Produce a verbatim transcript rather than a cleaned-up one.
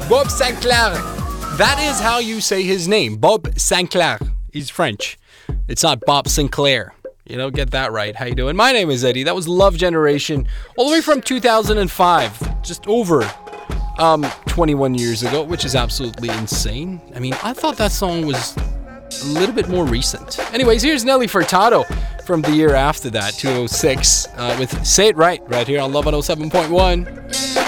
Bob Sinclair. That is how you say his name. Bob Sinclair. He's French. It's not Bob Sinclair. You know, get that right. How you doing? My name is Eddie. That was Love Generation, all the way from two thousand five, just over um, twenty-one years ago, which is absolutely insane. I mean, I thought that song was a little bit more recent. Anyways, here's Nelly Furtado from the year after that, two thousand six, uh, with Say It Right, right here on Love one oh seven point one.